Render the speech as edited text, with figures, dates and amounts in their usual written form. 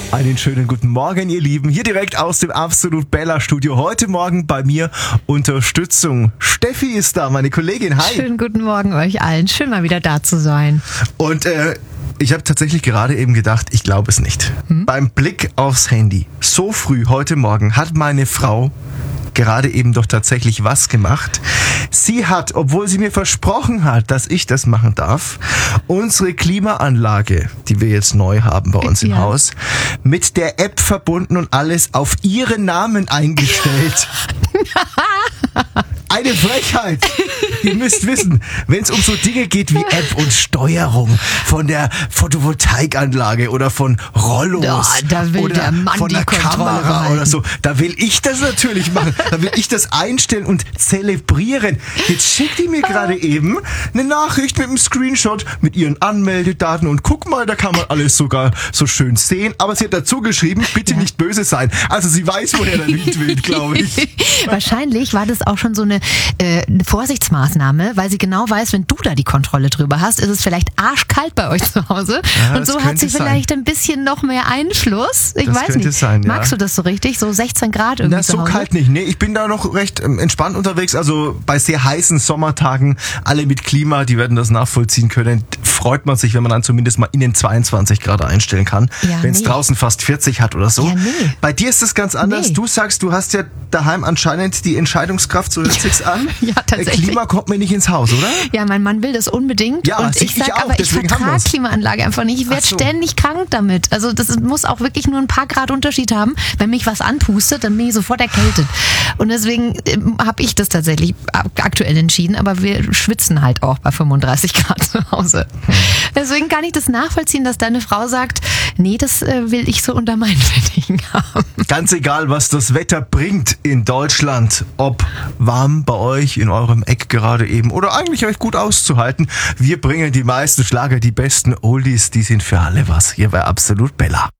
Einen schönen guten Morgen, ihr Lieben. Hier direkt aus dem Absolut Bella Studio. Heute Morgen bei mir Unterstützung. Steffi ist da, meine Kollegin. Hi. Schönen guten Morgen euch allen. Schön mal wieder da zu sein. Und ich habe tatsächlich gerade eben gedacht, ich glaube es nicht. Beim Blick aufs Handy, so früh heute Morgen, hat meine Frau gerade eben doch tatsächlich was gemacht. Sie hat, obwohl sie mir versprochen hat, dass ich das machen darf, unsere Klimaanlage, die wir jetzt neu haben bei uns im Haus, mit der App verbunden und alles auf ihren Namen eingestellt. Eine Frechheit. Ihr müsst wissen, wenn es um so Dinge geht wie App und Steuerung von der Photovoltaikanlage oder von Rollos da will oder der Mann von der die Kontrolle Kamera behalten. oder so, da will ich das natürlich machen. Da will ich das einstellen und zelebrieren. Jetzt schickt die mir gerade eben eine Nachricht mit einem Screenshot mit ihren Anmeldedaten und guck mal, da kann man alles sogar so schön sehen. Aber sie hat dazu geschrieben, bitte nicht böse sein. Also sie weiß, woher der Wind weht, glaube ich. Wahrscheinlich war das auch schon so eine Vorsichtsmaßnahme, weil sie genau weiß, wenn du da die Kontrolle drüber hast, ist es vielleicht arschkalt bei euch zu Hause. Ja, und so hat sie vielleicht ein bisschen noch mehr Einfluss. Ich weiß nicht. Sein, ja. Magst du das so richtig? So 16 Grad irgendwie zu so Hause? kalt nicht. Nee, ich bin da noch recht entspannt unterwegs. Also bei sehr heißen Sommertagen, alle mit Klima, die werden das nachvollziehen können. Freut man sich, wenn man dann zumindest mal in den 22 Grad einstellen kann. Ja, wenn es draußen fast 40 hat oder so. Ja, nee. Bei dir ist das ganz anders. Nee. Du sagst, du hast ja daheim anscheinend die Entscheidungskraft, so hört sich's an. Ja, tatsächlich. Klima kommt mir nicht ins Haus, oder? Ja, mein Mann will das unbedingt. Ja, und ich sag aber, ich vertrage Klimaanlage einfach nicht. Ich werde ständig krank damit. Also das muss auch wirklich nur ein paar Grad Unterschied haben. Wenn mich was anpustet, dann bin ich sofort erkältet. Und deswegen habe ich das tatsächlich aktuell entschieden. Aber wir schwitzen halt auch bei 35 Grad zu Hause. Deswegen kann ich das nachvollziehen, dass deine Frau sagt, nee, das will ich so unter meinen Fittichen haben. Ganz egal, was das Wetter bringt in Deutschland, ob warm bei euch in eurem Eck gerade eben oder eigentlich recht gut auszuhalten. Wir bringen die meisten Schlager, die besten Oldies, die sind für alle was. Hier bei Absolut Bella.